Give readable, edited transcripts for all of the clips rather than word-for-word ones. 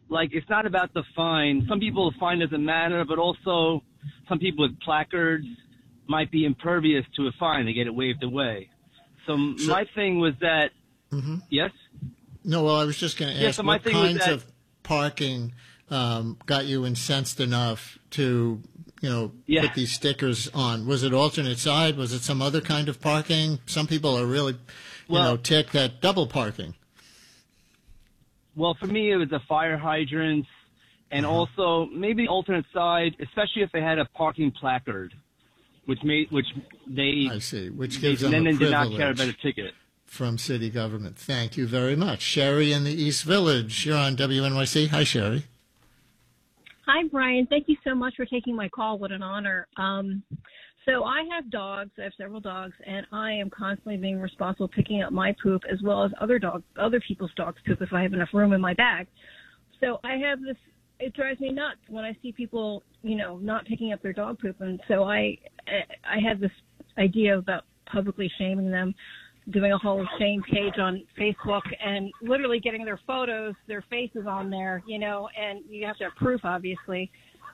like, it's not about the fine. Some people fine doesn't matter, but also some people with placards might be impervious to a fine. They get it waved away. So my thing was that, yes? No, well, I was just going to ask, what kinds of parking got you incensed enough to, put these stickers on? Was it alternate side? Was it some other kind of parking? Some people are really, ticked at double parking. Well, for me, it was the fire hydrants and also maybe alternate side, especially if they had a parking placard, which gives them a privilege. Did not care about a ticket. From city government. Thank you very much. Sherry in the East Village. You're on WNYC. Hi, Sherry. Hi, Brian. Thank you so much for taking my call. What an honor. So I have dogs. I have several dogs, and I am constantly being responsible picking up my poop as well as other people's dogs' poop if I have enough room in my bag. So I have this. It drives me nuts when I see people, not picking up their dog poop, and so I had this idea about publicly shaming them, doing a Hall of Shame page on Facebook and literally getting their photos, their faces on there, and you have to have proof, obviously.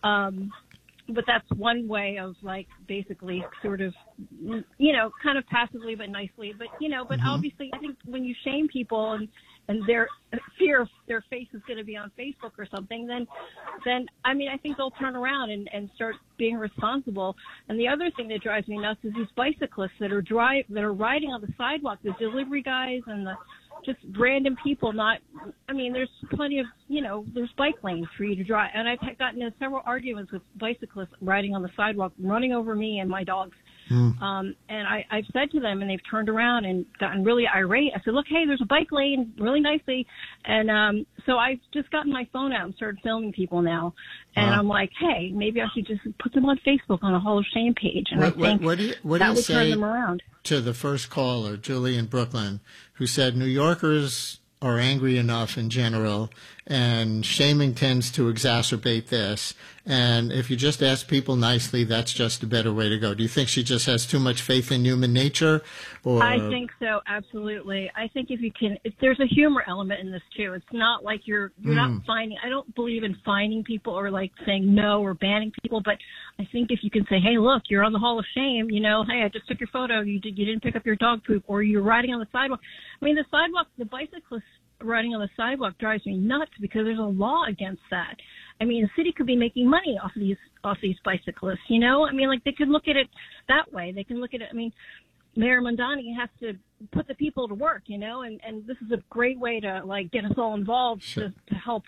But that's one way of, like, basically sort of, kind of passively but nicely. But, but obviously I think when you shame people and their fear of their face is going to be on Facebook or something, then I think they'll turn around and start being responsible. And the other thing that drives me nuts is these bicyclists that are riding on the sidewalk, the delivery guys and the just random people. There's plenty of, there's bike lanes for you to drive. And I've gotten into several arguments with bicyclists riding on the sidewalk, running over me and my dogs. And I've said to them, and they've turned around and gotten really irate. I said, look, hey, there's a bike lane really nicely. And so I've just gotten my phone out and started filming people now. And I'm like, hey, maybe I should just put them on Facebook on a Hall of Shame page. And I think what do you turn them around. To the first caller, Julie in Brooklyn, who said New Yorkers are angry enough in general, and shaming tends to exacerbate this. And if you just ask people nicely, that's just a better way to go. Do you think she just has too much faith in human nature? Or? I think so, absolutely. I think if there's a humor element in this too. It's not like you're not fining. I don't believe in fining people or like saying no or banning people, but I think if you can say, hey, look, you're on the Hall of Shame, hey, I just took your photo, you didn't pick up your dog poop, or you're riding on the sidewalk. I mean, the bicyclists riding on the sidewalk drives me nuts because there's a law against that. I mean, the city could be making money off these bicyclists, they could look at it that way. They can look at it. I mean, Mayor Mondani has to put the people to work, and this is a great way to, like, get us all involved to help,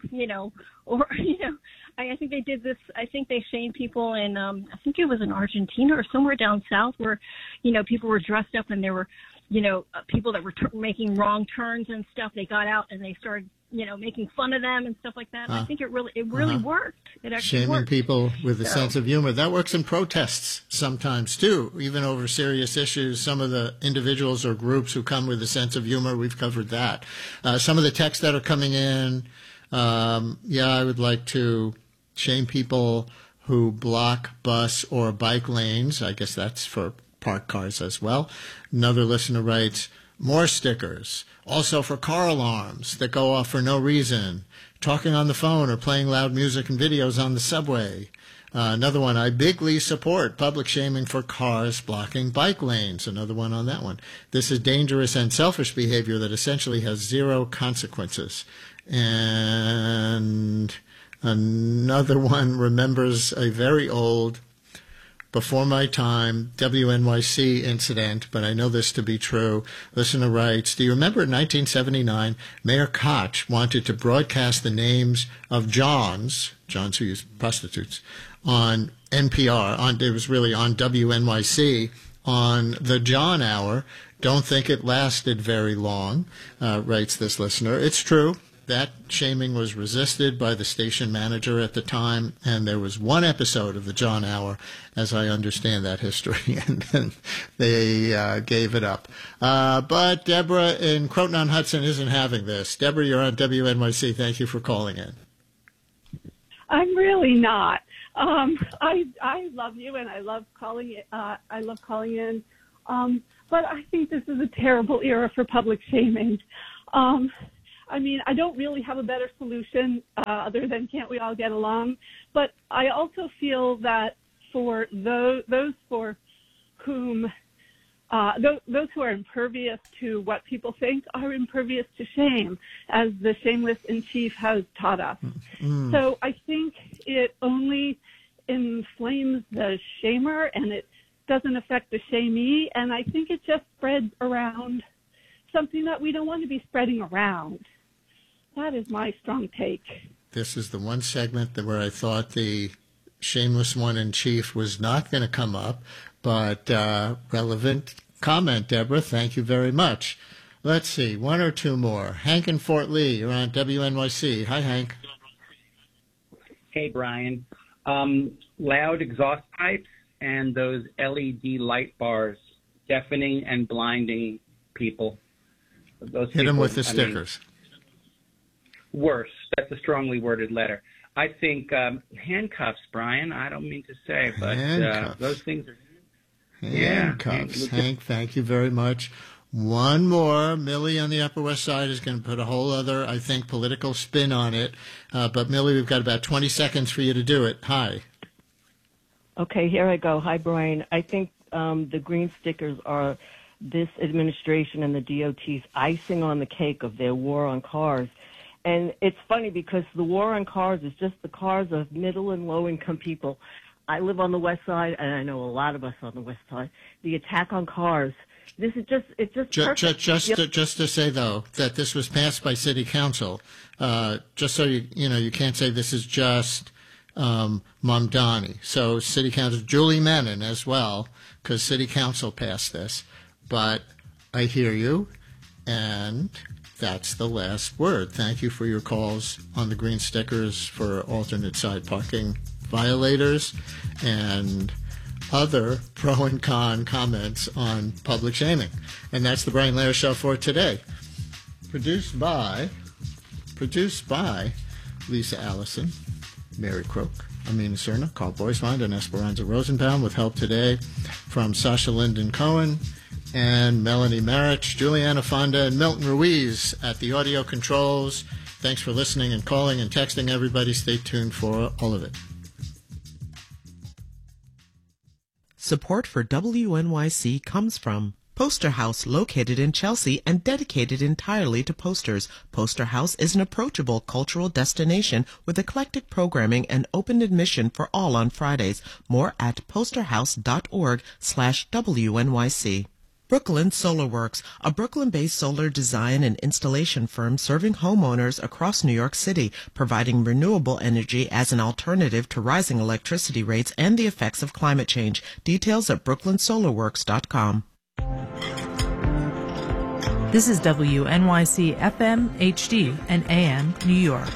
I think they did this. I think they shamed people in, I think it was in Argentina or somewhere down south where, people were dressed up and there were, people that were making wrong turns and stuff. They got out and they started, making fun of them and stuff like that. I think it really worked. It actually Shaming worked. people with a sense of humor. That works in protests sometimes, too, even over serious issues. Some of the individuals or groups who come with a sense of humor, we've covered that. Some of the texts that are coming in, I would like to shame people who block bus or bike lanes. I guess that's for parked cars as well. Another listener writes, more stickers, also for car alarms that go off for no reason, talking on the phone or playing loud music and videos on the subway. Another one, I bigly support public shaming for cars blocking bike lanes. Another one on that one. This is dangerous and selfish behavior that essentially has zero consequences. And another one remembers a very old, before my time, WNYC incident, but I know this to be true. Listener writes, do you remember in 1979, Mayor Koch wanted to broadcast the names of Johns who use prostitutes, on NPR, it was really on WNYC, on the John Hour. Don't think it lasted very long, writes this listener. It's true. That shaming was resisted by the station manager at the time, and there was one episode of the John Hour, as I understand that history, and then they gave it up. But Deborah in Croton-on-Hudson isn't having this. Deborah, you're on WNYC. Thank you for calling in. I'm really not. I love you, and I love calling in. But I think this is a terrible era for public shaming. I mean, I don't really have a better solution other than can't we all get along? But I also feel that for those for whom those who are impervious to what people think are impervious to shame, as the Shameless in Chief has taught us. Mm. So I think it only inflames the shamer, and it doesn't affect the shamee, and I think it just spreads around something that we don't want to be spreading around. That is my strong take. This is the one segment where I thought the Shameless one in Chief was not going to come up, but relevant comment, Deborah. Thank you very much. Let's see, one or two more. Hank in Fort Lee, you're on WNYC. Hi, Hank. Hey, Brian. Loud exhaust pipes and those LED light bars, deafening and blinding people. Those Hit them with the stickers. Worse. That's a strongly worded letter. I think handcuffs, Brian. I don't mean to say, but those things are... Handcuffs. Yeah. Hank, thank you very much. One more. Millie on the Upper West Side is going to put a whole other, I think, political spin on it. But, Millie, we've got about 20 seconds for you to do it. Hi. Okay, here I go. Hi, Brian. I think the green stickers are this administration and the DOT's icing on the cake of their war on cars. And it's funny because the war on cars is just the cars of middle and low-income people. I live on the West Side, and I know a lot of us on the West Side. The attack on cars. This is just to say though that this was passed by City Council. Just so you can't say this is just Mamdani. So City Council, Julie Menon as well, because City Council passed this. But I hear you, and that's the last word. Thank you for your calls on the green stickers for alternate side parking violators and other pro and con comments on public shaming. And that's the Brian Lehrer Show for today. Produced by Lisa Allison, Mary Croak, Amina Cerna, Carl Boismond, and Esperanza Rosenbaum, with help today from Sasha Linden Cohen and Melanie Marich, Juliana Fonda, and Milton Ruiz at the audio controls. Thanks for listening and calling and texting, everybody. Stay tuned for all of it. Support for WNYC comes from Poster House, located in Chelsea and dedicated entirely to posters. Poster House is an approachable cultural destination with eclectic programming and open admission for all on Fridays. More at posterhouse.org/WNYC. Brooklyn Solar Works, a Brooklyn-based solar design and installation firm serving homeowners across New York City, providing renewable energy as an alternative to rising electricity rates and the effects of climate change. Details at brooklynsolarworks.com. This is WNYC FM, HD, and AM, New York.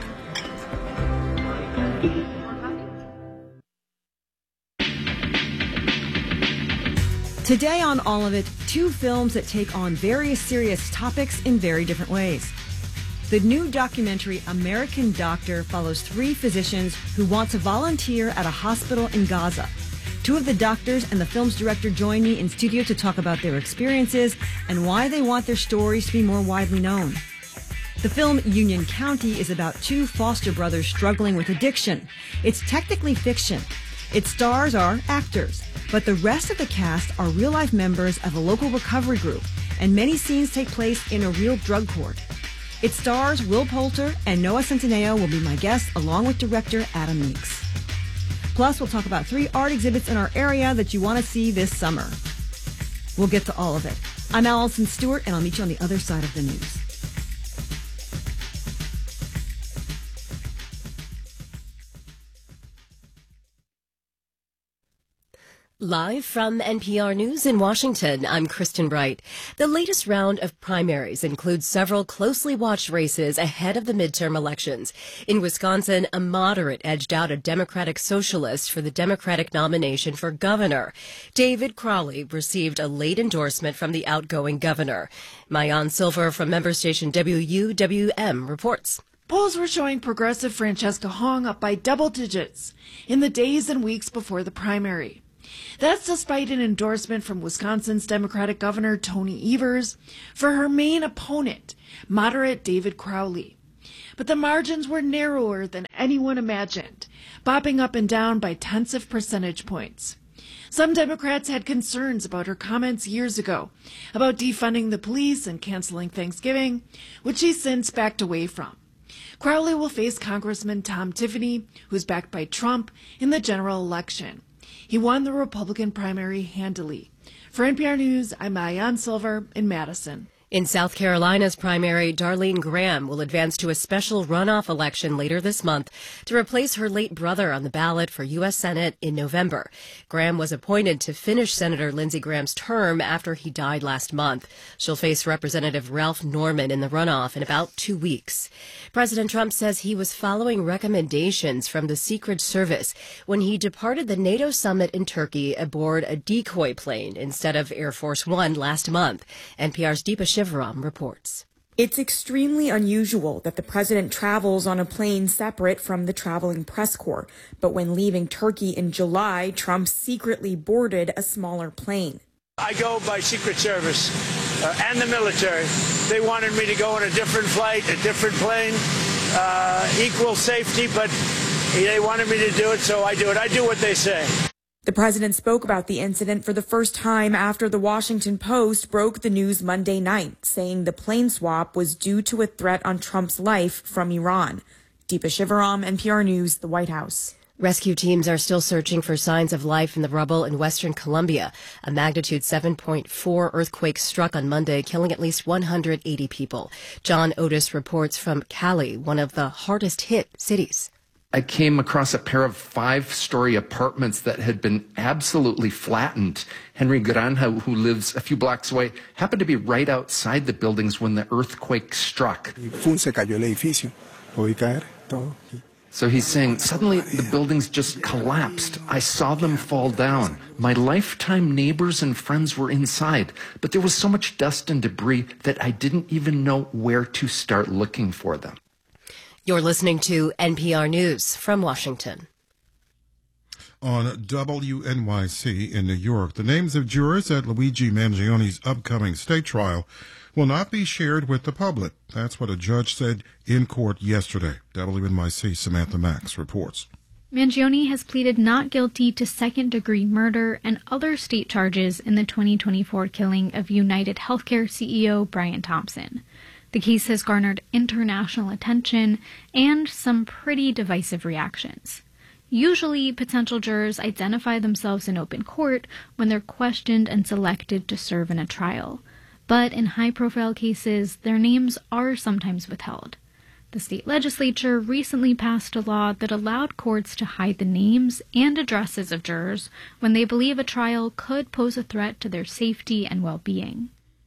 Today on All of It, two films that take on various serious topics in very different ways. The new documentary American Doctor follows three physicians who want to volunteer at a hospital in Gaza. Two of the doctors and the film's director join me in studio to talk about their experiences and why they want their stories to be more widely known. The film Union County is about two foster brothers struggling with addiction. It's technically fiction. Its stars are actors, but the rest of the cast are real-life members of a local recovery group, and many scenes take place in a real drug court. It stars Will Poulter, and Noah Centineo will be my guest, along with director Adam Meeks. Plus, we'll talk about 3 art exhibits in our area that you want to see this summer. We'll get to all of it. I'm Allison Stewart, and I'll meet you on the other side of the news. Live from NPR News in Washington, I'm Kristen Bright. The latest round of primaries includes several closely watched races ahead of the midterm elections. In Wisconsin, a moderate edged out a Democratic socialist for the Democratic nomination for governor. David Crowley received a late endorsement from the outgoing governor. Maayan Silver from member station WUWM reports. Polls were showing progressive Francesca Hong up by double digits in the days and weeks before the primary. That's despite an endorsement from Wisconsin's Democratic Governor Tony Evers for her main opponent, moderate David Crowley. But the margins were narrower than anyone imagined, bopping up and down by tenths of percentage points. Some Democrats had concerns about her comments years ago about defunding the police and canceling Thanksgiving, which she's since backed away from. Crowley will face Congressman Tom Tiffany, who's backed by Trump, in the general election. He won the Republican primary handily. For NPR News, I'm Maayan Silver in Madison. In South Carolina's primary, Darlene Graham will advance to a special runoff election later this month to replace her late brother on the ballot for U.S. Senate in November. Graham was appointed to finish Senator Lindsey Graham's term after he died last month. She'll face Representative Ralph Norman in the runoff in about 2 weeks. President Trump says he was following recommendations from the Secret Service when he departed the NATO summit in Turkey aboard a decoy plane instead of Air Force One last month. NPR's Deepa Shivaram reports. It's extremely unusual that the president travels on a plane separate from the traveling press corps. But when leaving Turkey in July, Trump secretly boarded a smaller plane. I go by Secret Service and the military. They wanted me to go on a different flight, a different plane, equal safety, but they wanted me to do it, so I do it. I do what they say. The president spoke about the incident for the first time after the Washington Post broke the news Monday night, saying the plane swap was due to a threat on Trump's life from Iran. Deepa Shivaram, NPR News, the White House. Rescue teams are still searching for signs of life in the rubble in western Colombia. A magnitude 7.4 earthquake struck on Monday, killing at least 180 people. John Otis reports from Cali, one of the hardest hit cities. I came across a pair of 5-story apartments that had been absolutely flattened. Henry Granja, who lives a few blocks away, happened to be right outside the buildings when the earthquake struck. So he's saying, suddenly the buildings just collapsed. I saw them fall down. My lifetime neighbors and friends were inside, but there was so much dust and debris that I didn't even know where to start looking for them. You're listening to NPR News from Washington. On WNYC in New York, the names of jurors at Luigi Mangioni's upcoming state trial will not be shared with the public. That's what a judge said in court yesterday. WNYC Samantha Max reports. Mangioni has pleaded not guilty to second-degree murder and other state charges in the 2024 killing of United Healthcare CEO Brian Thompson. The case has garnered international attention and some pretty divisive reactions. Usually, potential jurors identify themselves in open court when they're questioned and selected to serve in a trial. But in high-profile cases, their names are sometimes withheld. The state legislature recently passed a law that allowed courts to hide the names and addresses of jurors when they believe a trial could pose a threat to their safety and well-being.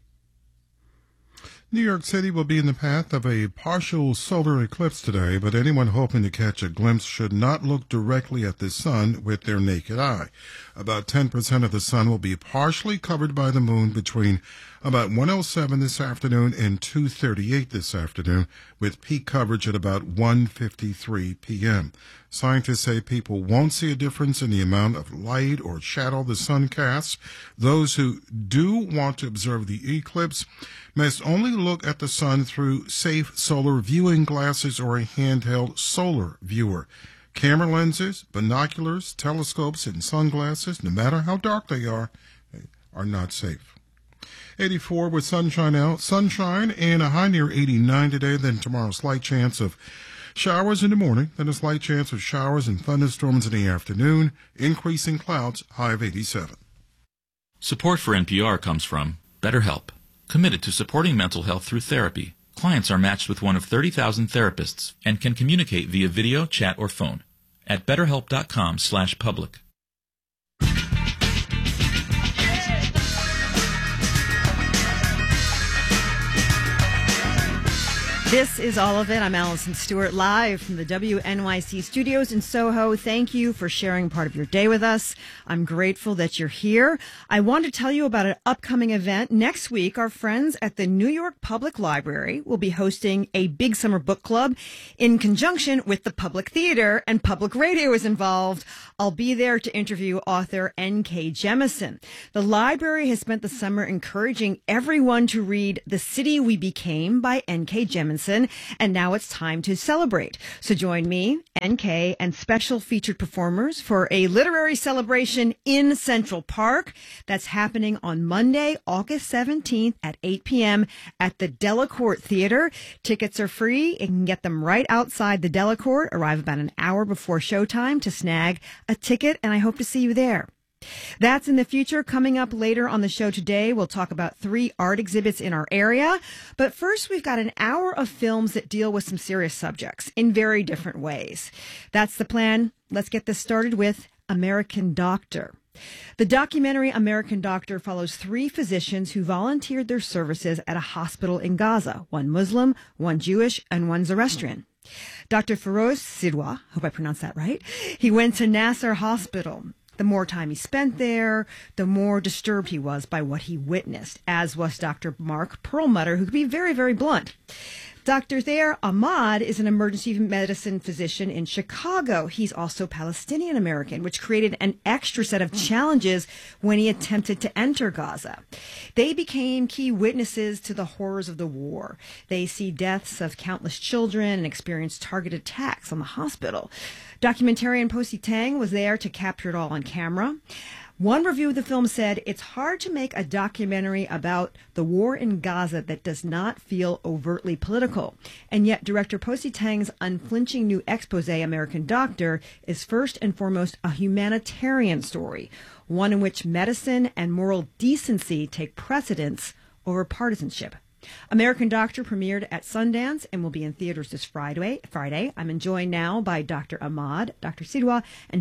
New York City will be in the path of a partial solar eclipse today, but anyone hoping to catch a glimpse should not look directly at the sun with their naked eye. About 10% of the sun will be partially covered by the moon between about 1:07 this afternoon and 2:38 this afternoon, with peak coverage at about 1:53 p.m. Scientists say people won't see a difference in the amount of light or shadow the sun casts. Those who do want to observe the eclipse must only look at the sun through safe solar viewing glasses or a handheld solar viewer. Camera lenses, binoculars, telescopes, and sunglasses, no matter how dark they are not safe. 84 with sunshine out, sunshine, and a high near 89 today. Then tomorrow, slight chance of showers in the morning, then a slight chance of showers and thunderstorms in the afternoon, increasing clouds, high of 87. Support for NPR comes from BetterHelp, committed to supporting mental health through therapy. Clients are matched with one of 30,000 therapists and can communicate via video, chat, or phone at betterhelp.com/public. This is All of It. I'm Allison Stewart, live from the WNYC studios in Soho. Thank you for sharing part of your day with us. I'm grateful that you're here. I want to tell you about an upcoming event. Next week, our friends at the New York Public Library will be hosting a big summer book club in conjunction with the Public Theater, and public radio is involved. I'll be there to interview author N.K. Jemisin. The library has spent the summer encouraging everyone to read The City We Became by N.K. Jemisin, and now it's time to celebrate. So join me, NK, and special featured performers for a literary celebration in Central Park. That's happening on Monday, August 17th at 8 p.m. at the Delacorte Theater. Tickets are free. You can get them right outside the Delacorte. Arrive about an hour before showtime to snag a ticket, and I hope to see you there. That's in the future. Coming up later on the show today, we'll talk about 3 art exhibits in our area. But first, we've got an hour of films that deal with some serious subjects in very different ways. That's the plan. Let's get this started with American Doctor. The documentary American Doctor follows 3 physicians who volunteered their services at a hospital in Gaza, one Muslim, one Jewish, and one Zoroastrian. Dr. Feroz Sidwa, hope I pronounced that right, he went to Nasser Hospital. The more time he spent there, the more disturbed he was by what he witnessed, as was Dr. Mark Perlmutter, who could be very, very blunt. Dr. Thayer Ahmad is an emergency medicine physician in Chicago. He's also Palestinian American, which created an extra set of challenges when he attempted to enter Gaza. They became key witnesses to the horrors of the war. They see deaths of countless children and experience targeted attacks on the hospital. Documentarian Posi Tang was there to capture it all on camera. One review of the film said, "It's hard to make a documentary about the war in Gaza that does not feel overtly political." And yet director Posi Tang's unflinching new expose, American Doctor, is first and foremost a humanitarian story, one in which medicine and moral decency take precedence over partisanship. American Doctor premiered at Sundance and will be in theaters this Friday. I'm joined now by Dr. Ahmad, Dr. Sidwa, and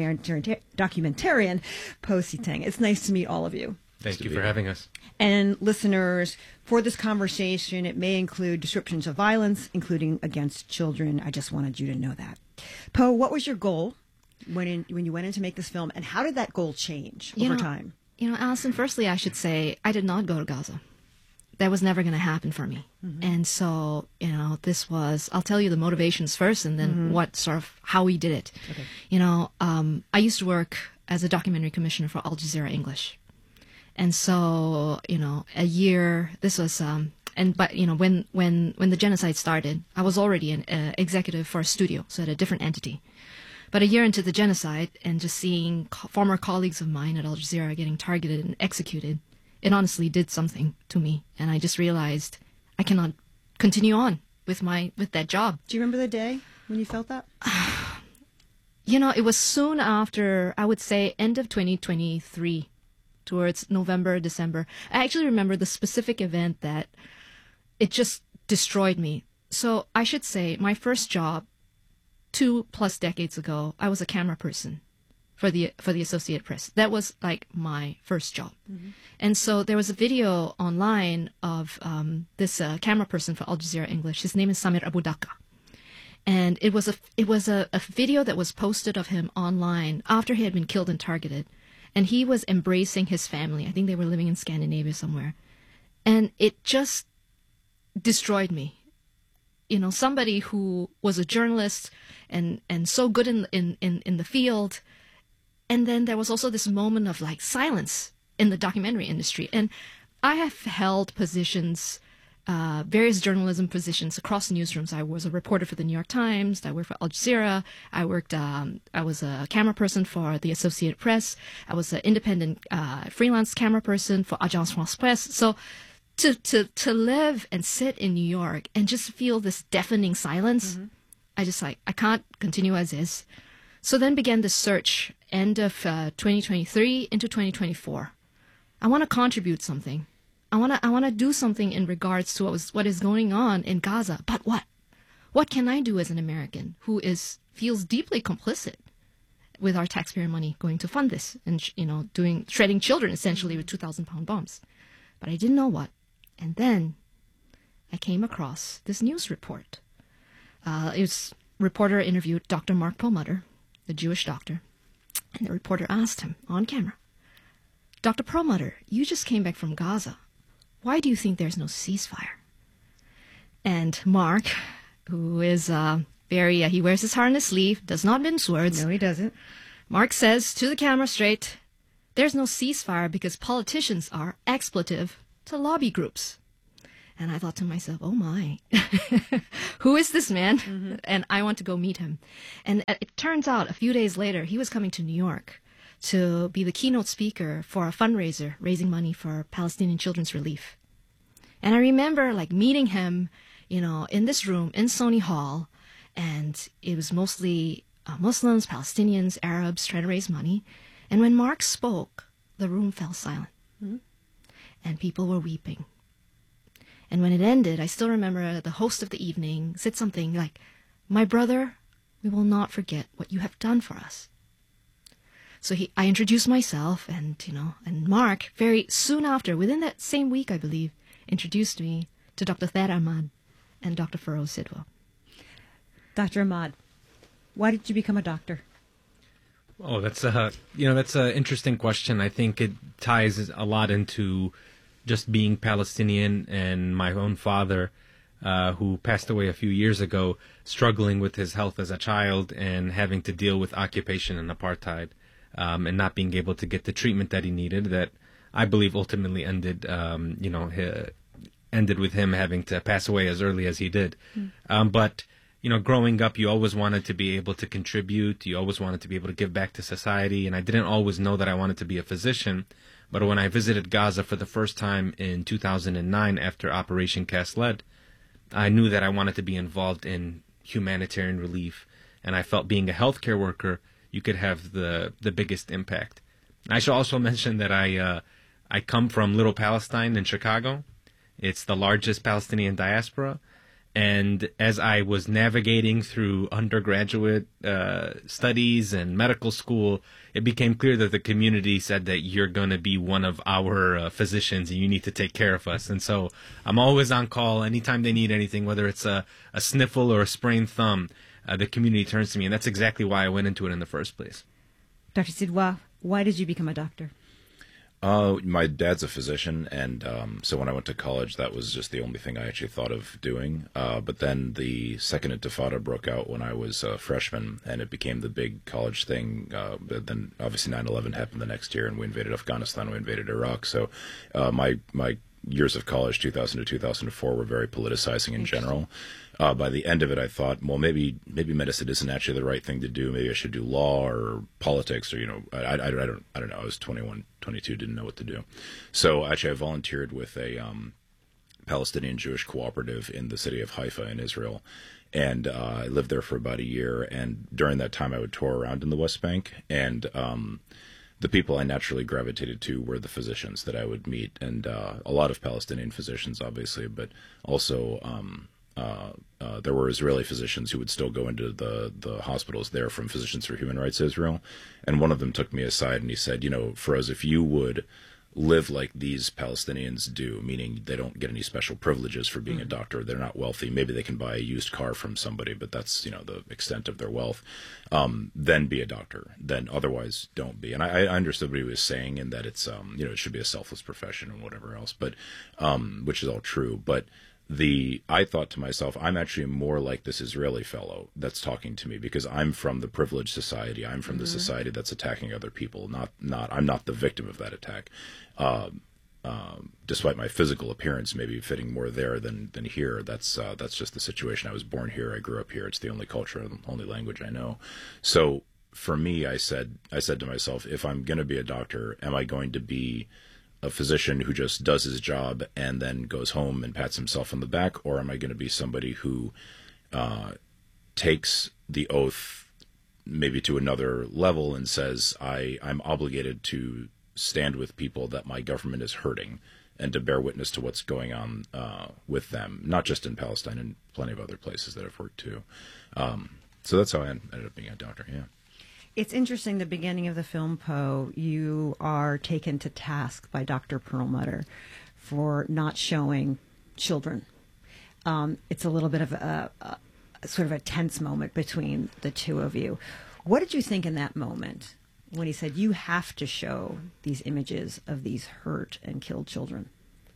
documentarian Posi Tang. It's nice to meet all of you. Thank you for having us. And listeners, for this conversation, it may include descriptions of violence, including against children. I just wanted you to know that. Po, what was your goal when you went in to make this film, and how did that goal change over time? Allison, firstly, I should say I did not go to Gaza. That was never going to happen for me. Mm-hmm. And so, this was, I'll tell you the motivations first and then how we did it. Okay. I used to work as a documentary commissioner for Al Jazeera English. And so, a year, this was, when the genocide started, I was already an executive for a studio, so at a different entity. But a year into the genocide and just seeing former colleagues of mine at Al Jazeera getting targeted and executed, it honestly did something to me, and I just realized I cannot continue on with that job. Do you remember the day when you felt that? It was soon after, I would say, end of 2023, towards November, December. I actually remember the specific event that it just destroyed me. So I should say my first job, 2+ decades ago, I was a camera person for the Associated Press. That was like my first job. Mm-hmm. And so there was a video online of this camera person for Al Jazeera English. His name is Samir Abu Daqqa. And it was a video that was posted of him online after he had been killed and targeted. And he was embracing his family. I think they were living in Scandinavia somewhere. And it just destroyed me. Somebody who was a journalist and so good in the field. And then there was also this moment of silence in the documentary industry. And I have held positions, various journalism positions across newsrooms. I was a reporter for the New York Times. I worked for Al Jazeera. I was a camera person for the Associated Press. I was an independent freelance camera person for Agence France-Presse. So to live and sit in New York and just feel this deafening silence, mm-hmm. I can't continue as is. So then began the search, end of 2023 into 2024. I want to contribute something. I want to do something in regards to what is going on in Gaza. But what? What can I do as an American who feels deeply complicit with our taxpayer money going to fund this and shredding children essentially with 2,000-pound bombs? But I didn't know what. And then I came across this news report. It was reporter interviewed Dr. Mark Perlmutter, the Jewish doctor, and the reporter asked him on camera, Dr. Perlmutter, you just came back from Gaza. Why do you think there's no ceasefire? And Mark, who is he wears his heart on his sleeve, does not mince words. No, he doesn't. Mark says to the camera straight, there's no ceasefire because politicians are expletive to lobby groups. And I thought to myself, oh my, who is this man? Mm-hmm. And I want to go meet him. And it turns out a few days later, he was coming to New York to be the keynote speaker for a fundraiser raising money for Palestinian children's relief. And I remember meeting him, in this room in Sony Hall, and it was mostly Muslims, Palestinians, Arabs trying to raise money. And when Mark spoke, the room fell silent. Mm-hmm. And people were weeping. And when it ended, I still remember the host of the evening said something like, my brother, we will not forget what you have done for us. So I introduced myself, and Mark, very soon after, within that same week, I believe, introduced me to Dr. Thayer Ahmad and Dr. Feroz Sidwa. Dr. Ahmad, why did you become a doctor? Oh, that's an interesting question. I think it ties a lot into just being Palestinian and my own father, who passed away a few years ago, struggling with his health as a child and having to deal with occupation and apartheid, and not being able to get the treatment that he needed, that I believe ultimately ended with him having to pass away as early as he did. But growing up, you always wanted to be able to contribute. You always wanted to be able to give back to society. And I didn't always know that I wanted to be a physician. But when I visited Gaza for the first time in 2009 after Operation Cast Lead, I knew that I wanted to be involved in humanitarian relief. And I felt being a healthcare worker, you could have the biggest impact. I should also mention that I come from Little Palestine in Chicago. It's the largest Palestinian diaspora. And as I was navigating through undergraduate studies and medical school, it became clear that the community said that you're going to be one of our physicians and you need to take care of us. And so I'm always on call anytime they need anything, whether it's a sniffle or a sprained thumb. The community turns to me, and that's exactly why I went into it in the first place. Dr. Sidwa, why did you become a doctor? My dad's a physician, and so when I went to college, that was just the only thing I actually thought of doing. But then the second Intifada broke out when I was a freshman, and it became the big college thing. But then obviously 9/11 happened the next year, and we invaded Afghanistan, we invaded Iraq. So my years of college, 2000 to 2004, were very politicizing in general. By the end of it, I thought, well, maybe medicine isn't actually the right thing to do. Maybe I should do law or politics, or I don't know. I was 21, 22, didn't know what to do. So actually, I volunteered with a Palestinian Jewish cooperative in the city of Haifa in Israel, and I lived there for about a year. And during that time, I would tour around in the West Bank, and the people I naturally gravitated to were the physicians that I would meet, and a lot of Palestinian physicians, obviously, but also there were Israeli physicians who would still go into the hospitals there from Physicians for Human Rights Israel. And one of them took me aside and he said, Feroz, if you would live like these Palestinians do, meaning they don't get any special privileges for being a doctor, they're not wealthy, maybe they can buy a used car from somebody, but that's, the extent of their wealth, then be a doctor. Then otherwise don't be. And I understood what he was saying in that it's, it should be a selfless profession and whatever else, but, which is all true. But I thought to myself, I'm actually more like this Israeli fellow that's talking to me because I'm from the privileged society. I'm from the society that's attacking other people. I'm not the victim of that attack. Despite my physical appearance maybe fitting more there than here, that's just the situation. I was born here. I grew up here. It's the only culture and only language I know. So for me, I said to myself, if I'm going to be a doctor, am I going to be a physician who just does his job and then goes home and pats himself on the back, or am I going to be somebody who takes the oath maybe to another level and says, I'm obligated to stand with people that my government is hurting and to bear witness to what's going on with them, not just in Palestine and plenty of other places that I've worked too. So that's how I ended up being a doctor, yeah. It's interesting, the beginning of the film, Poe, you are taken to task by Dr. Perlmutter for not showing children. it's a little bit of a sort of a tense moment between the two of you. What did you think in that moment when he said, you have to show these images of these hurt and killed children?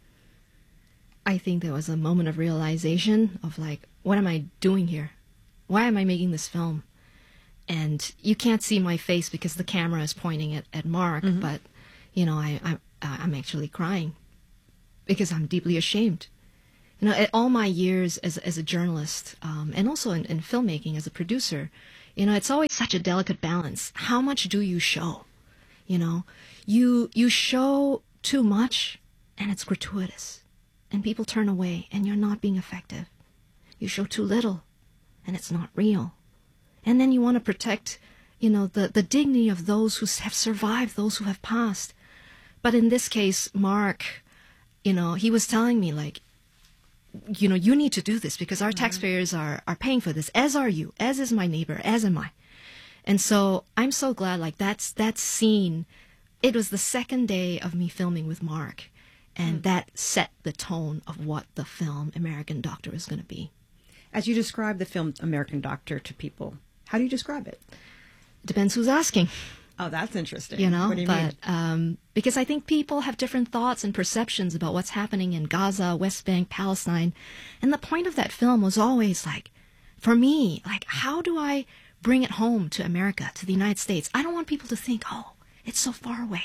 I think there was a moment of realization of like, what am I doing here? Why am I making this film? And you can't see my face because the camera is pointing at Mark, but, you know, I'm actually crying because I'm deeply ashamed. You know, at all my years as a journalist, and also in filmmaking as a producer, you know, it's always such a delicate balance. How much do you show? You know, you show too much and it's gratuitous and people turn away and you're not being effective. You show too little and it's not real. And then you want to protect, you know, the dignity of those who have survived, those who have passed. But in this case, Mark, you know, he was telling me, like, you know, you need to do this because our taxpayers are paying for this, as are you, as is my neighbor, as am I. And so I'm so glad, like, that scene, it was the second day of me filming with Mark, and that set the tone of what the film American Doctor is going to be. As you describe the film American Doctor to people, how do you describe it? Depends who's asking. Oh, that's interesting. You know, what do you mean? Because I think people have different thoughts and perceptions about what's happening in Gaza, West Bank, Palestine. And the point of that film was always like, for me, like, how do I bring it home to America, to the United States? I don't want people to think, oh, it's so far away.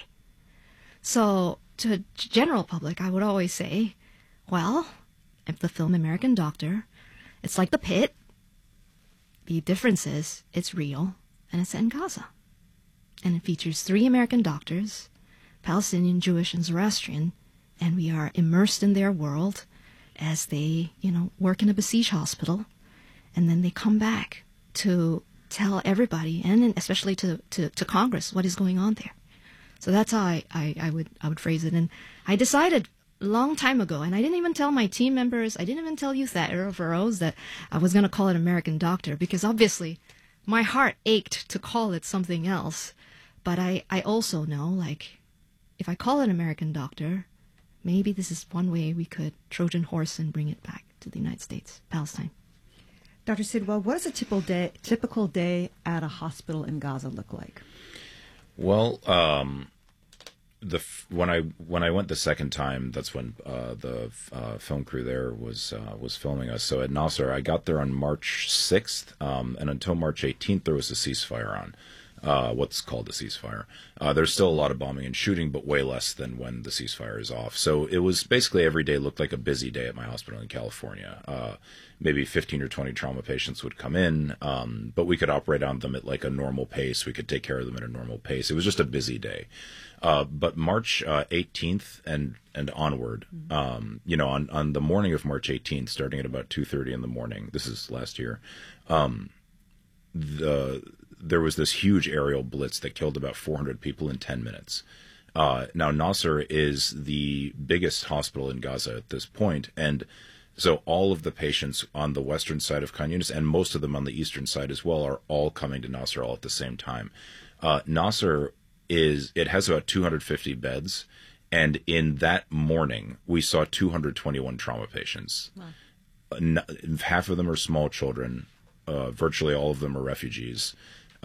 So to the general public, I would always say, well, if the film American Doctor, it's like The Pit. The difference is it's real and it's set in Gaza. And it features 3 American doctors, Palestinian, Jewish, and Zoroastrian, and we are immersed in their world as they, you know, work in a besieged hospital, and then they come back to tell everybody, and especially to Congress, what is going on there. So that's how I would phrase it. And I decided a long time ago, and I didn't even tell my team members, I didn't even tell you that, Arrow for Rose, that I was going to call it American Doctor, because obviously my heart ached to call it something else. But I also know, like, if I call it American Doctor, maybe this is one way we could Trojan horse and bring it back to the United States, Palestine. Dr. Sidwell, what does a typical day at a hospital in Gaza look like? Well, when I went the second time, that's when the film crew there was filming us. So at Nasser, I got there on March 6th, and until March 18th, there was a ceasefire on. What's called a ceasefire. There's still a lot of bombing and shooting, but way less than when the ceasefire is off. So it was basically every day looked like a busy day at my hospital in California. Maybe 15 or 20 trauma patients would come in, but we could operate on them at like a normal pace. We could take care of them at a normal pace. It was just a busy day. But March 18th and onward, you know, on the morning of March 18th, starting at about 2:30 in the morning, this is last year, there was this huge aerial blitz that killed about 400 people in 10 minutes. Now, Nasser is the biggest hospital in Gaza at this point, and so all of the patients on the western side of Khan Yunis, and most of them on the eastern side as well, are all coming to Nasser all at the same time. Nasser has about 250 beds, and in that morning, we saw 221 trauma patients. Wow. Half of them are small children. Virtually all of them are refugees.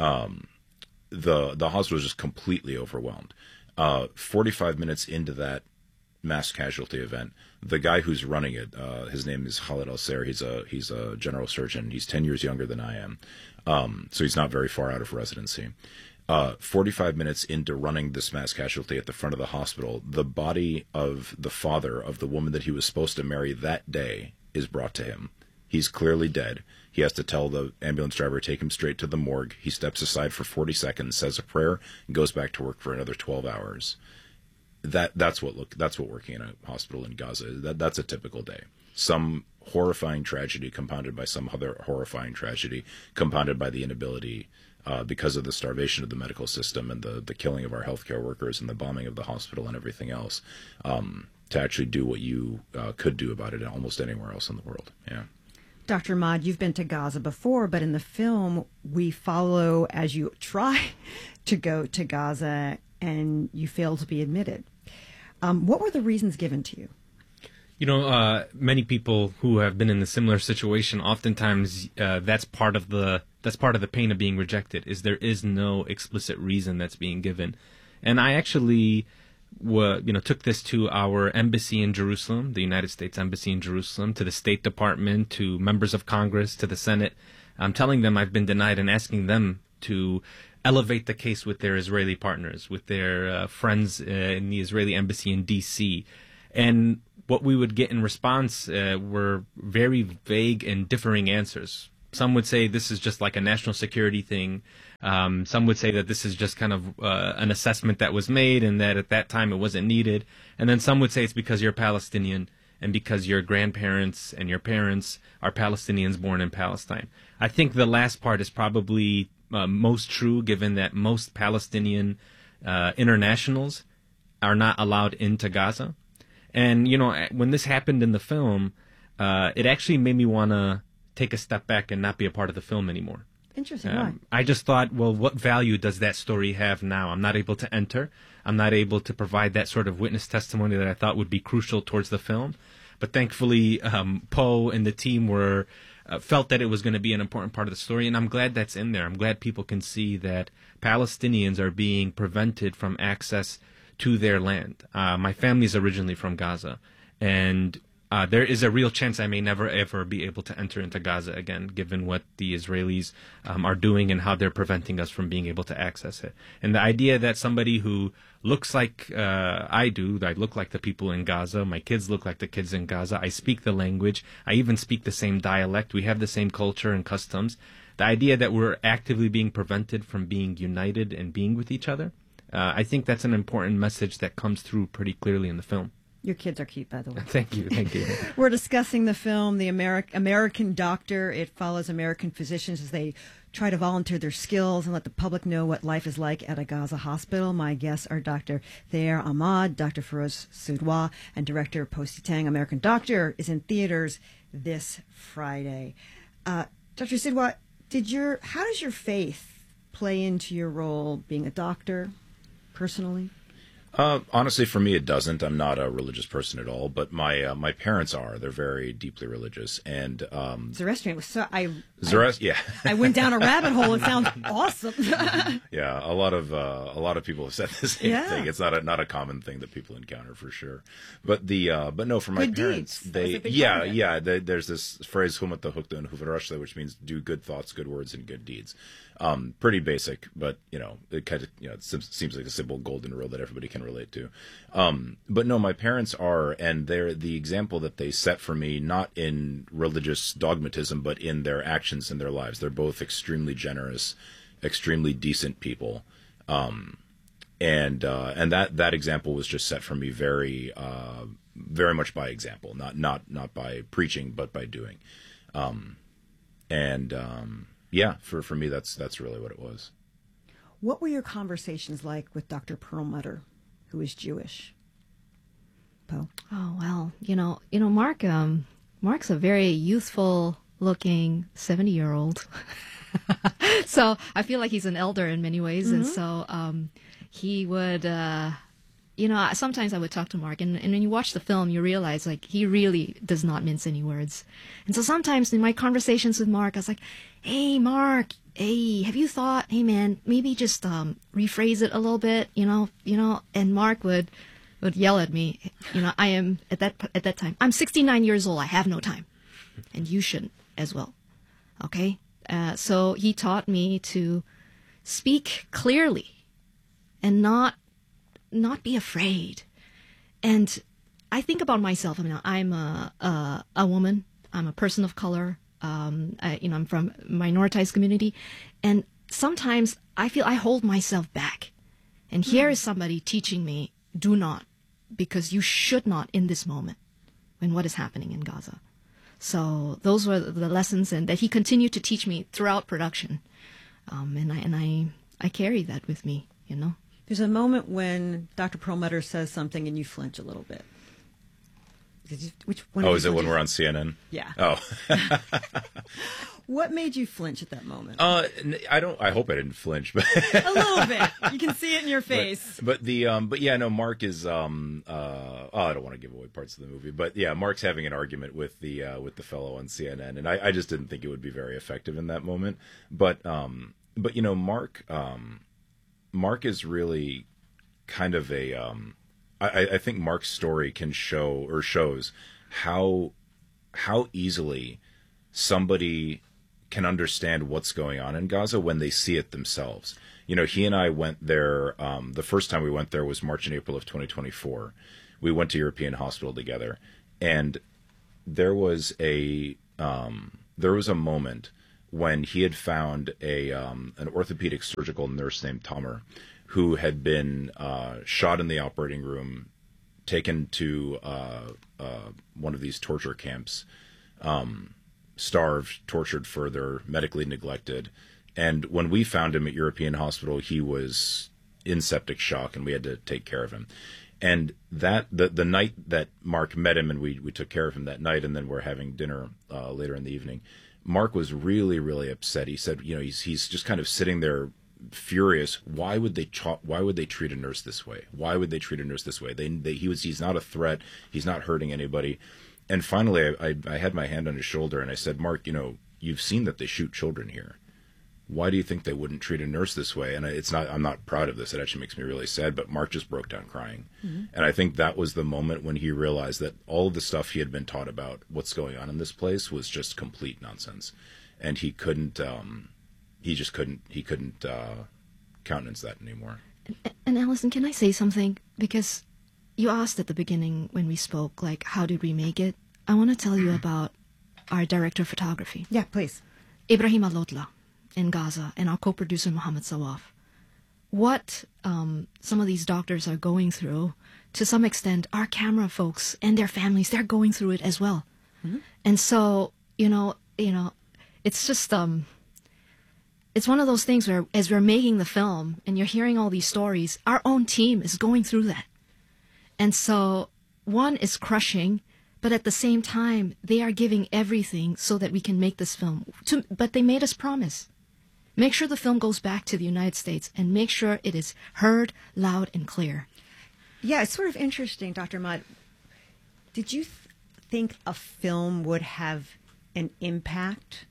The hospital was just completely overwhelmed. 45 minutes into that mass casualty event, the guy who's running it, his name is Khalid Al-Sair. He's a general surgeon. He's 10 years younger than I am. So he's not very far out of residency. 45 minutes into running this mass casualty at the front of the hospital, the body of the father of the woman that he was supposed to marry that day is brought to him. He's clearly dead. He has to tell the ambulance driver to take him straight to the morgue. He steps aside for 40 seconds, says a prayer, and goes back to work for another 12 hours. That's what working in a hospital in Gaza is. That's a typical day. Some horrifying tragedy compounded by some other horrifying tragedy, compounded by the inability because of the starvation of the medical system and the killing of our healthcare workers and the bombing of the hospital and everything else, to actually do what you could do about it almost anywhere else in the world. Yeah. Dr. Ahmad, you've been to Gaza before, but in the film, we follow as you try to go to Gaza and you fail to be admitted. What were the reasons given to you? Many people who have been in a similar situation, oftentimes that's part of the pain of being rejected, is there is no explicit reason that's being given. And I actually took this to our embassy in Jerusalem, the United States Embassy in Jerusalem, to the State Department, to members of Congress, to the Senate. I'm telling them I've been denied and asking them to elevate the case with their Israeli partners, with their friends in the Israeli embassy in D.C. And what we would get in response were very vague and differing answers. Some would say this is just like a national security thing. Some would say that this is just kind of an assessment that was made and that at that time it wasn't needed. And then some would say it's because you're Palestinian and because your grandparents and your parents are Palestinians born in Palestine. I think the last part is probably most true, given that most Palestinian internationals are not allowed into Gaza. And, when this happened in the film, it actually made me want to take a step back and not be a part of the film anymore. Interesting. Why? I just thought, well, what value does that story have now? I'm not able to enter. I'm not able to provide that sort of witness testimony that I thought would be crucial towards the film. But thankfully, Poe and the team felt that it was going to be an important part of the story, and I'm glad that's in there. I'm glad people can see that Palestinians are being prevented from access to their land. My family is originally from Gaza, and there is a real chance I may never, ever be able to enter into Gaza again, given what the Israelis are doing and how they're preventing us from being able to access it. And the idea that somebody who looks like I look like the people in Gaza, my kids look like the kids in Gaza, I speak the language, I even speak the same dialect, we have the same culture and customs. The idea that we're actively being prevented from being united and being with each other, I think that's an important message that comes through pretty clearly in the film. Your kids are cute, by the way. Thank you. We're discussing the film, The American Doctor. It follows American physicians as they try to volunteer their skills and let the public know what life is like at a Gaza hospital. My guests are Dr. Thayer Ahmad, Dr. Feroz Sidwa, and Director Posey Tang. American Doctor is in theaters this Friday. Dr. Sidwa, how does your faith play into your role being a doctor personally? Honestly, for me, it doesn't. I'm not a religious person at all, but my parents are. They're very deeply religious, and Zoroastrian was so. Yeah. I went down a rabbit hole. It sounds awesome. Yeah, a lot of people have said the same thing. It's not a common thing that people encounter for sure. But no, for my good parents, deeds. There's this phrase "humat hukta and huvarashle," which means do good thoughts, good words, and good deeds. Pretty basic, but it kind of it seems like a simple golden rule that everybody can relate to. But no, my parents are, and they're the example that they set for me, not in religious dogmatism, but in their actions in their lives. They're both extremely generous, extremely decent people, and that example was just set for me very much by example, not by preaching, but by doing, Yeah, for me, that's really what it was. What were your conversations like with Dr. Perlmutter, who is Jewish? Poe? Oh, well, Mark's a very youthful-looking 70-year-old. So I feel like he's an elder in many ways. Mm-hmm. And so he would, sometimes I would talk to Mark, and when you watch the film, you realize, like, he really does not mince any words. And so sometimes in my conversations with Mark, I was like, hey, Mark, have you thought, hey, man, maybe just rephrase it a little bit, and Mark would yell at me, I am, at that time, I'm 69 years old, I have no time, and you shouldn't as well, okay? So he taught me to speak clearly and not be afraid. And I think about myself. I mean, I'm a woman. I'm a person of color. I'm from a minoritized community, and sometimes I feel I hold myself back. And here is somebody teaching me, do not, because you should not in this moment, when what is happening in Gaza. So those were the lessons, and that he continued to teach me throughout production, and I carry that with me. There's a moment when Dr. Perlmutter says something and you flinch a little bit. Which one? Oh, is it when we're on CNN? Yeah. Oh. What made you flinch at that moment? I hope I didn't flinch, but a little bit. You can see it in your face. But yeah, no. Mark is. I don't want to give away parts of the movie, but yeah, Mark's having an argument with the fellow on CNN, and I just didn't think it would be very effective in that moment. But Mark is really kind of a. I think Mark's story can shows how easily somebody can understand what's going on in Gaza when they see it themselves. He and I went there. The first time we went there was March and April of 2024. We went to European Hospital together, and there was a moment when he had found an orthopedic surgical nurse named Tamer, who had been shot in the operating room, taken to one of these torture camps, starved, tortured further, medically neglected. And when we found him at European Hospital, he was in septic shock, and we had to take care of him. And that the night that Mark met him, and we took care of him that night, and then we're having dinner later in the evening, Mark was really, really upset. He said, he's just kind of sitting there furious. Why would they treat a nurse this way? Why would they treat a nurse this way? He's not a threat. He's not hurting anybody. And finally, I had my hand on his shoulder, and I said, Mark, you've seen that they shoot children here. Why do you think they wouldn't treat a nurse this way? And I'm not proud of this. It actually makes me really sad, but Mark just broke down crying. Mm-hmm. And I think that was the moment when he realized that all of the stuff he had been taught about what's going on in this place was just complete nonsense. And he couldn't countenance that anymore. And Allison, can I say something? Because you asked at the beginning when we spoke, like, how did we make it? I want to tell you about our director of photography. Yeah, please. Ibrahim Alotla in Gaza, and our co-producer Mohammed Sawaf. What some of these doctors are going through, to some extent, our camera folks and their families, they're going through it as well. Mm-hmm. And so, it's just... it's one of those things where, as we're making the film and you're hearing all these stories, our own team is going through that. And so one is crushing, but at the same time, they are giving everything so that we can make this film. But they made us promise. Make sure the film goes back to the United States and make sure it is heard loud and clear. Yeah, it's sort of interesting, Dr. Ahmad. Did you think a film would have an impact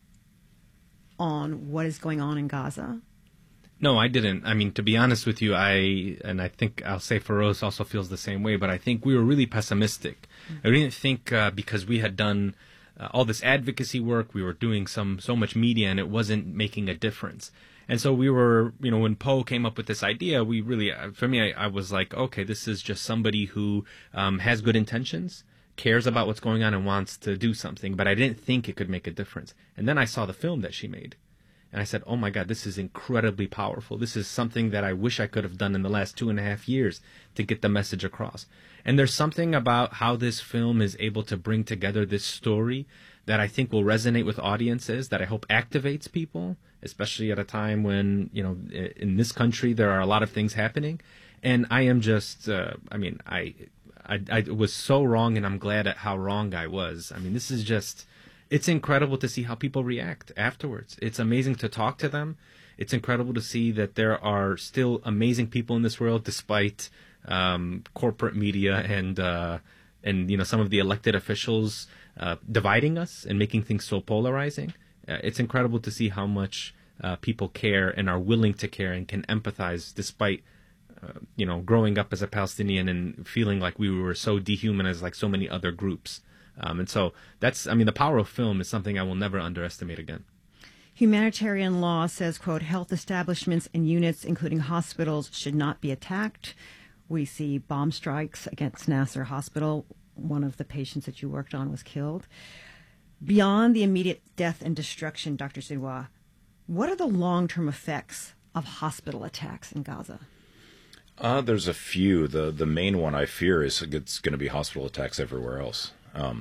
on what is going on in Gaza? No, I didn't. I mean, to be honest with you, I think I'll say Feroz also feels the same way, but I think we were really pessimistic. Mm-hmm. I didn't think because we had done all this advocacy work, we were doing so much media, and it wasn't making a difference. And so we were, when Poe came up with this idea, we really, for me, I was like, okay, this is just somebody who has good intentions, cares about what's going on, and wants to do something, but I didn't think it could make a difference. And then I saw the film that she made. And I said, oh my God, this is incredibly powerful. This is something that I wish I could have done in the last 2.5 years to get the message across. And there's something about how this film is able to bring together this story that I think will resonate with audiences, that I hope activates people, especially at a time when, in this country there are a lot of things happening. And I am just, I was so wrong, and I'm glad at how wrong I was. I mean, this is just... It's incredible to see how people react afterwards. It's amazing to talk to them. It's incredible to see that there are still amazing people in this world, despite corporate media and some of the elected officials dividing us and making things so polarizing. It's incredible to see how much people care and are willing to care and can empathize, despite growing up as a Palestinian and feeling like we were so dehumanized, like so many other groups. And so the power of film is something I will never underestimate again. Humanitarian law says, quote, health establishments and units, including hospitals, should not be attacked. We see bomb strikes against Nasser Hospital. One of the patients that you worked on was killed. Beyond the immediate death and destruction, Dr. Sirois, what are the long-term effects of hospital attacks in Gaza? There's a few. The main one I fear is it's going to be hospital attacks everywhere else.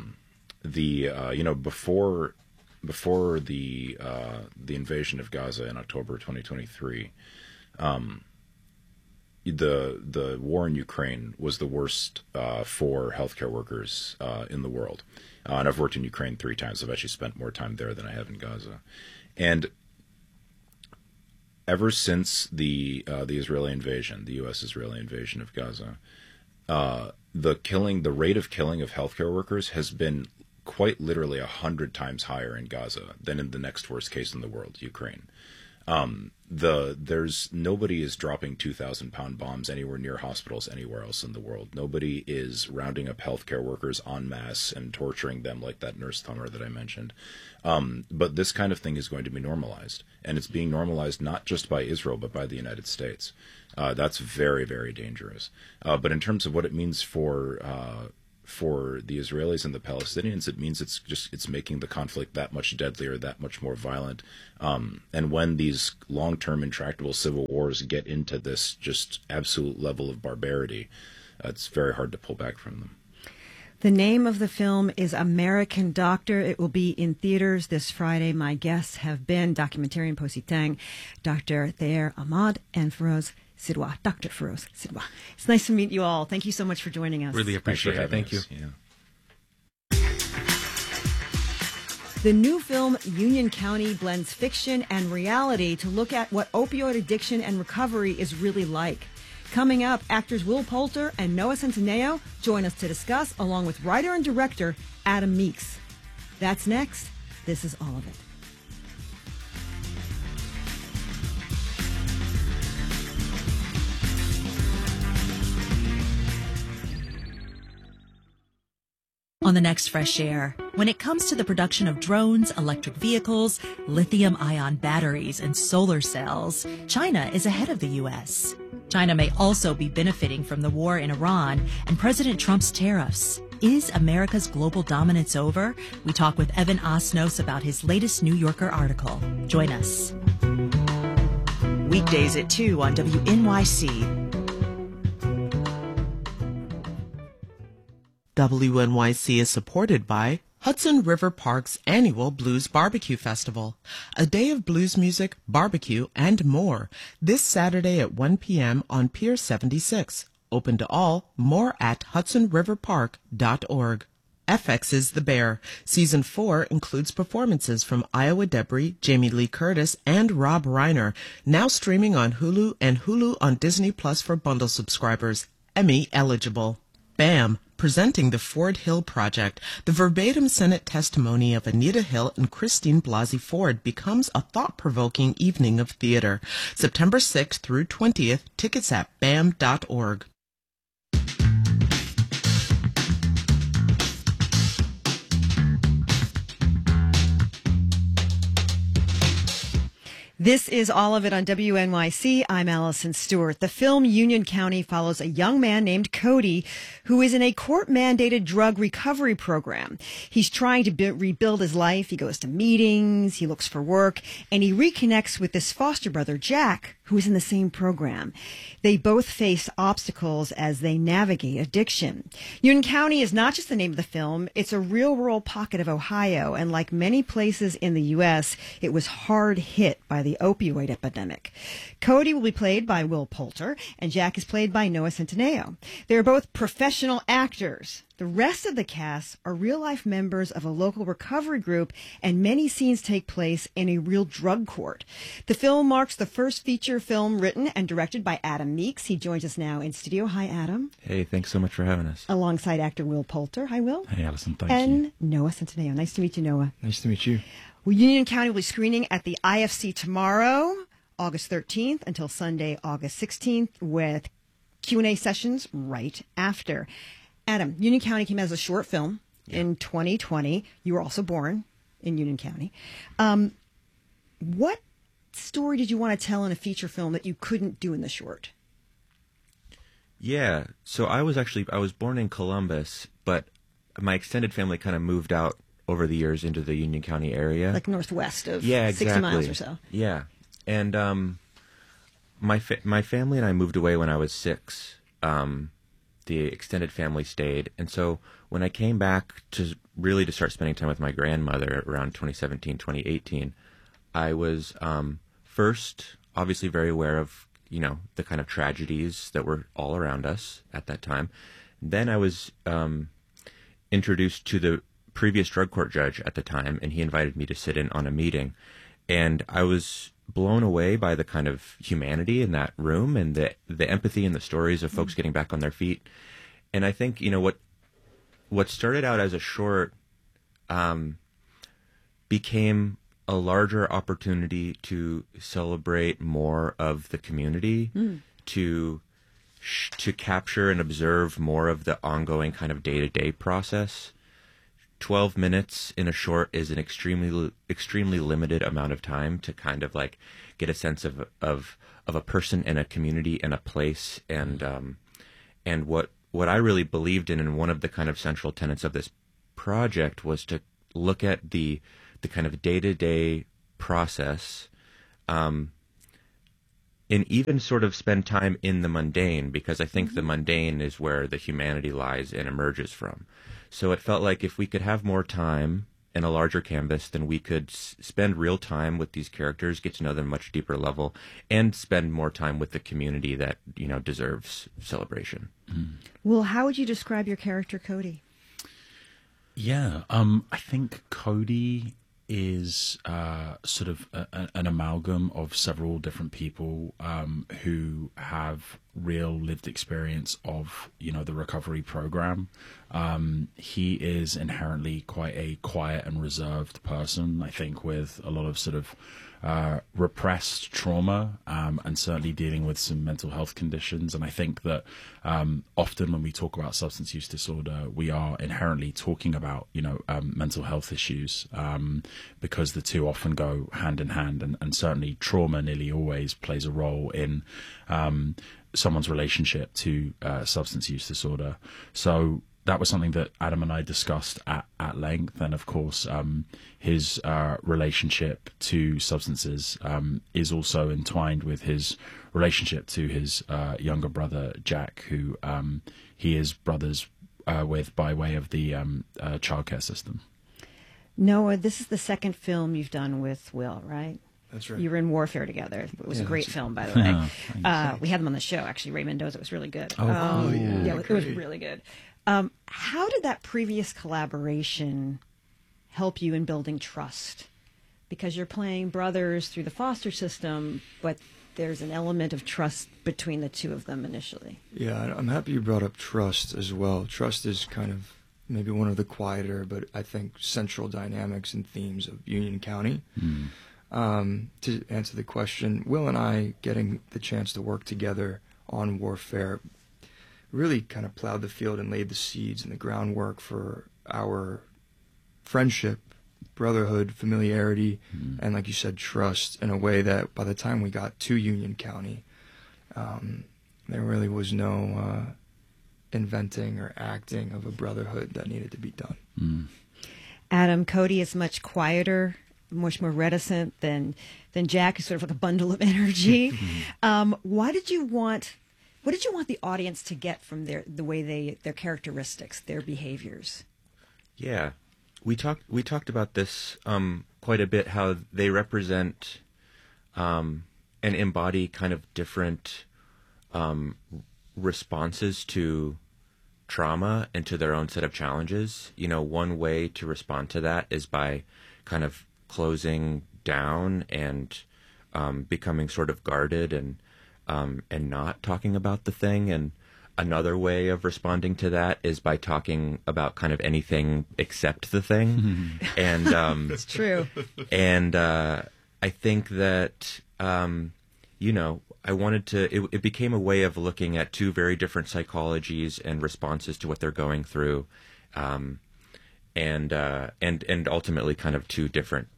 Before the invasion of Gaza in October 2023, the war in Ukraine was the worst for healthcare workers in the world. And I've worked in Ukraine 3 times. I've actually spent more time there than I have in Gaza. And ever since the Israeli invasion, the U.S. Israeli invasion of Gaza, the rate of killing of healthcare workers has been quite literally 100 times higher in Gaza than in the next worst case in the world, Ukraine. Nobody is dropping 2,000-pound bombs anywhere near hospitals anywhere else in the world. Nobody is rounding up healthcare workers en masse and torturing them like that nurse Tomer that I mentioned. But this kind of thing is going to be normalized, and it's being normalized not just by Israel but by the United States. That's very, very dangerous. But in terms of what it means for the Israelis and the Palestinians, it means it's making the conflict that much deadlier, that much more violent. And when these long-term intractable civil wars get into this just absolute level of barbarity, it's very hard to pull back from them. The name of the film is American Doctor. It will be in theaters this Friday. My guests have been documentarian Posi Tang, Dr. Thayer Ahmad, and Feroz Sidwa, Dr. Feroz Sidwa. It's nice to meet you all. Thank you so much for joining us. Really appreciate it. Thank you. Yeah. The new film Union County blends fiction and reality to look at what opioid addiction and recovery is really like. Coming up, actors Will Poulter and Noah Centineo join us to discuss, along with writer and director Adam Meeks. That's next. This is All of It. On the next Fresh Air, when it comes to the production of drones, electric vehicles, lithium-ion batteries, and solar cells, China is ahead of the U.S. China may also be benefiting from the war in Iran and President Trump's tariffs. Is America's global dominance over? We talk with Evan Osnos about his latest New Yorker article. Join us. Weekdays at 2 on WNYC. WNYC is supported by Hudson River Park's annual Blues Barbecue Festival, a day of blues music, barbecue, and more, this Saturday at 1 p.m. on Pier 76. Open to all, more at hudsonriverpark.org. FX's The Bear. Season 4 includes performances from Iowa Debris, Jamie Lee Curtis, and Rob Reiner, now streaming on Hulu and Hulu on Disney Plus for bundle subscribers. Emmy eligible. BAM, presenting the Ford Hill Project, the verbatim Senate testimony of Anita Hill and Christine Blasey Ford becomes a thought-provoking evening of theater. September 6th through 20th, tickets at bam.org. This is All of It on WNYC. I'm Allison Stewart. The film Union County follows a young man named Cody who is in a court-mandated drug recovery program. He's trying to rebuild his life. He goes to meetings, he looks for work, and he reconnects with his foster brother, Jack, who is in the same program. They both face obstacles as they navigate addiction. Union County is not just the name of the film. It's a real rural pocket of Ohio, and like many places in the U.S., it was hard hit by the opioid epidemic. Cody will be played by Will Poulter, and Jack is played by Noah Centineo. They're both professional actors. The rest of the cast are real-life members of a local recovery group, and many scenes take place in a real drug court. The film marks the first feature film written and directed by Adam Meeks. He joins us now in studio. Hi, Adam. Hey, thanks so much for having us. Alongside actor Will Poulter. Hi, Will. Hey, Allison. Thank you. And Noah Centineo. Nice to meet you, Noah. Nice to meet you. Well, Union County will be screening at the IFC tomorrow, August 13th, until Sunday, August 16th, with Q&A sessions right after. Adam, Union County came out as a short film in 2020. You were also born in Union County. What story did you want to tell in a feature film that you couldn't do in the short? Yeah, so I was born in Columbus, but my extended family kind of moved out over the years into the Union County area. Like northwest of 60 miles or so. Yeah, and my family and I moved away when I was 6. The extended family stayed, and so when I came back to start spending time with my grandmother around 2017, 2018, I was first obviously very aware of the kind of tragedies that were all around us at that time. Then I was introduced to the previous drug court judge at the time, and he invited me to sit in on a meeting. And I was blown away by the kind of humanity in that room and the empathy and the stories of folks getting back on their feet. And I think, what started out as a short became a larger opportunity to celebrate more of the community, to capture and observe more of the ongoing kind of day-to-day process. 12 minutes in a short is an extremely limited amount of time to kind of like get a sense of a person and a community and a place, and what I really believed in, and one of the kind of central tenets of this project, was to look at the kind of day-to-day process, and even sort of spend time in the mundane, because I think the mundane is where the humanity lies and emerges from. So it felt like if we could have more time and a larger canvas, then we could spend real time with these characters, get to know them at a much deeper level, and spend more time with the community that, deserves celebration. Well, how would you describe your character, Cody? Yeah, I think Cody is sort of an amalgam of several different people who have real lived experience of, the recovery program. He is inherently quite a quiet and reserved person, I think, with a lot of sort of repressed trauma, and certainly dealing with some mental health conditions. And I think that often when we talk about substance use disorder, we are inherently talking about, mental health issues, because the two often go hand in hand. And certainly trauma nearly always plays a role in someone's relationship to substance use disorder. So that was something that Adam and I discussed at length. And of course, his relationship to substances is also entwined with his relationship to his younger brother, Jack, who he is brothers with by way of the childcare system. Noah, this is the second film you've done with Will, right? That's right. You were in Warfare together. It was a great film, by the way. We had them on the show, actually. Ray Mendoza. It was really good. Oh, cool. Yeah, it was really good. How did that previous collaboration help you in building trust? Because you're playing brothers through the foster system, but there's an element of trust between the two of them initially. Yeah, I'm happy you brought up trust as well. Trust is kind of maybe one of the quieter, but I think central dynamics and themes of Union County. To answer the question, Will and I getting the chance to work together on Warfare really kind of plowed the field and laid the seeds and the groundwork for our friendship, brotherhood, familiarity, and like you said, trust, in a way that by the time we got to Union County, there really was no inventing or acting of a brotherhood that needed to be done. Adam, Cody is much quieter, much more reticent than Jack, is sort of like a bundle of energy. What did you want the audience to get from their characteristics, their behaviors? Yeah, we talked about this quite a bit, how they represent and embody kind of different responses to trauma and to their own set of challenges. One way to respond to that is by kind of closing down and becoming sort of guarded and not talking about the thing. And another way of responding to that is by talking about kind of anything except the thing. And that's true. And I think that I wanted to. It became a way of looking at two very different psychologies and responses to what they're going through. And ultimately kind of two different,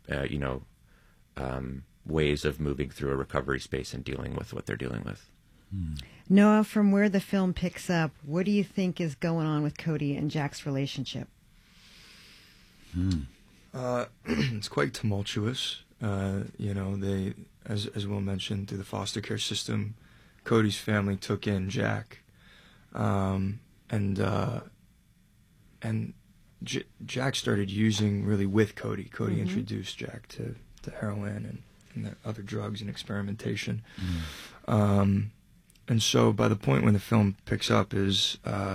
ways of moving through a recovery space and dealing with what they're dealing with. Noah, from where the film picks up, what do you think is going on with Cody and Jack's relationship? It's quite tumultuous. They, as Will mentioned, through the foster care system, Cody's family took in Jack, and Jack started using really with Cody. Cody introduced Jack to heroin and the other drugs and experimentation. And so by the point when the film picks up is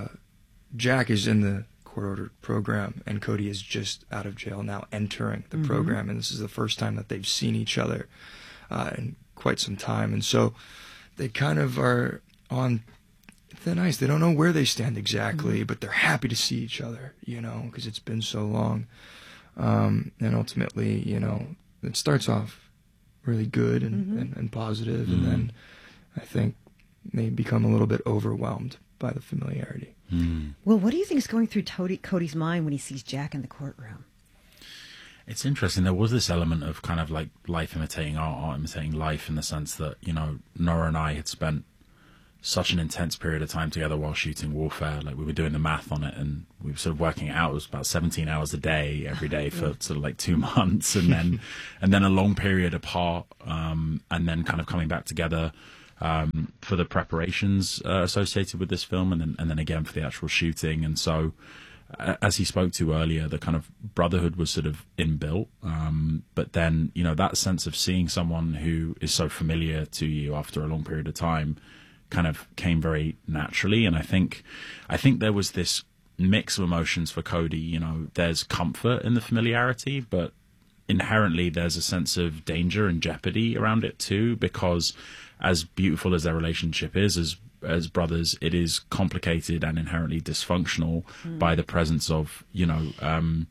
Jack is in the court-ordered program, and Cody is just out of jail now, entering the program, and this is the first time that they've seen each other in quite some time. And so they kind of are on thin ice. They don't know where they stand exactly, but they're happy to see each other, you know, because it's been so long. And ultimately, you know, it starts off really good and positive, and then I think they become a little bit overwhelmed by the familiarity. Well, what do you think is going through Cody's mind when he sees Jack in the courtroom? It's interesting. There was this element of kind of like life imitating art, art imitating life, in the sense that, you know, Nora and I had spent such an intense period of time together while shooting Warfare. Like, we were doing the math on it, and we were sort of working it out. It was about 17 hours a day every day for sort of like 2 months, and then a long period apart, and then kind of coming back together for the preparations associated with this film, and then again for the actual shooting. And so, as he spoke to earlier, the kind of brotherhood was sort of inbuilt, but then, you know, that sense of seeing someone who is so familiar to you after a long period of time kind of came very naturally. And I think there was this mix of emotions for Cody. You know, there's comfort in the familiarity, but inherently there's a sense of danger and jeopardy around it too, because as beautiful as their relationship is as brothers, it is complicated and inherently dysfunctional by the presence of, you know,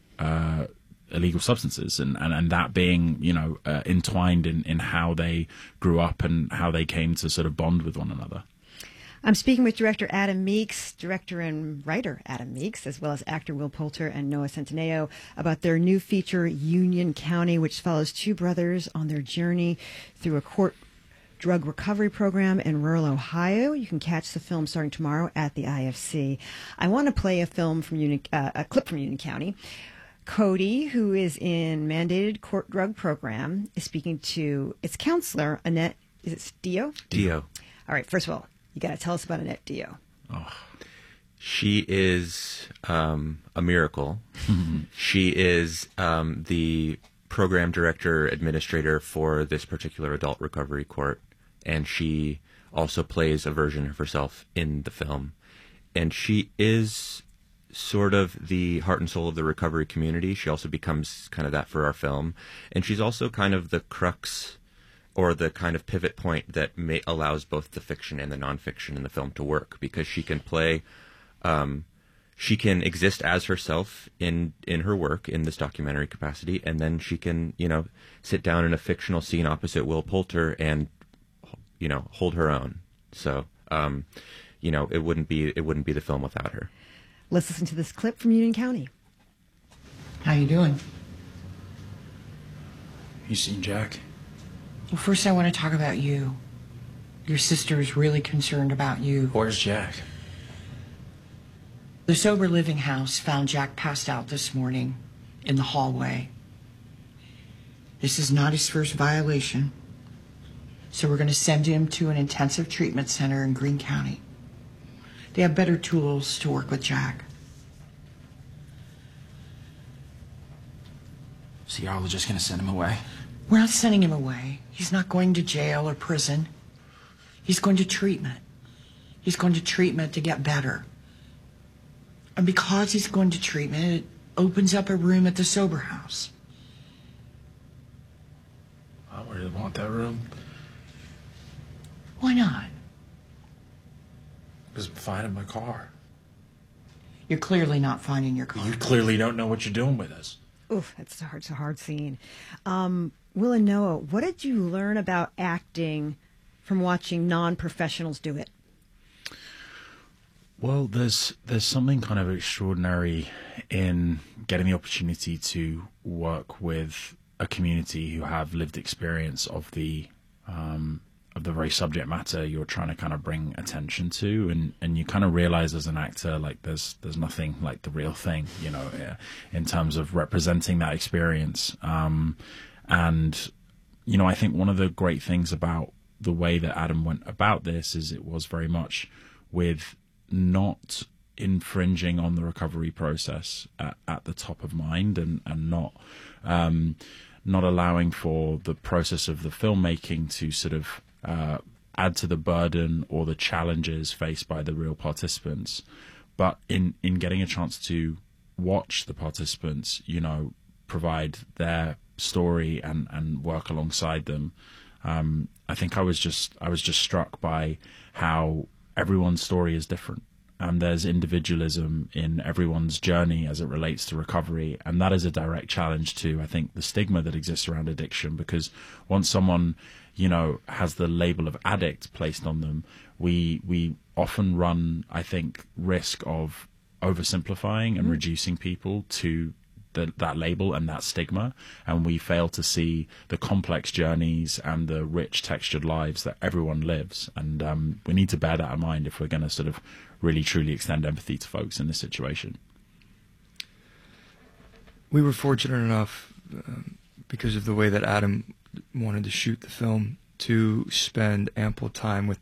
illegal substances, and that being, you know, entwined in how they grew up and how they came to sort of bond with one another. I'm speaking with director Adam Meeks, director and writer Adam Meeks, as well as actor Will Poulter and Noah Centineo, about their new feature, Union County, which follows two brothers on their journey through a court drug recovery program in rural Ohio. You can catch the film starting tomorrow at the IFC. I want to play a clip from Union County. Cody, who is in mandated court drug program, is speaking to its counselor, Annette. Is it Dio? Dio. All right. First of all, you got to tell us about Annette Dio. Oh. She is a miracle. She is the program director administrator for this particular adult recovery court, and she also plays a version of herself in the film. And she is sort of the heart and soul of the recovery community. She also becomes kind of that for our film, and she's also kind of the crux or the kind of pivot point that allows both the fiction and the nonfiction in the film to work, because she can play she can exist as herself in her work in this documentary capacity, and then she can, you know, sit down in a fictional scene opposite Will Poulter and, you know, hold her own. So, you know, it wouldn't be the film without her. Let's listen to this clip from Union County. How you doing? You seen Jack? Well, first I want to talk about you. Your sister is really concerned about you. Where's Jack? The sober living house found Jack passed out this morning in the hallway. This is not his first violation, so we're going to send him to an intensive treatment center in Greene County. They have better tools to work with Jack. So y'all are just going to send him away? We're not sending him away. He's not going to jail or prison. He's going to treatment. He's going to treatment to get better. And because he's going to treatment, it opens up a room at the sober house. I don't really want that room. Why not? Because I'm finding my car. You're clearly not finding your car. You clearly don't know what you're doing with us. Oof, it's a hard scene. Will and Noah, what did you learn about acting from watching non-professionals do it? Well, there's something kind of extraordinary in getting the opportunity to work with a community who have lived experience of the very subject matter you're trying to kind of bring attention to, and you kind of realize as an actor, like there's nothing like the real thing, you know, in terms of representing that experience. And you know, I think one of the great things about the way that Adam went about this is it was very much with not infringing on the recovery process at the top of mind, and not allowing for the process of the filmmaking to sort of add to the burden or the challenges faced by the real participants. But in getting a chance to watch the participants, you know, provide their story and work alongside them, I think I was just struck by how everyone's story is different, and there's individualism in everyone's journey as it relates to recovery, and that is a direct challenge to, I think, the stigma that exists around addiction, because once someone, you know, has the label of addict placed on them, we often run, I think, risk of oversimplifying and reducing people to that label and that stigma, and we fail to see the complex journeys and the rich textured lives that everyone lives. And we need to bear that in mind if we're going to sort of really truly extend empathy to folks in this situation. We were fortunate enough, because of the way that Adam wanted to shoot the film, to spend ample time with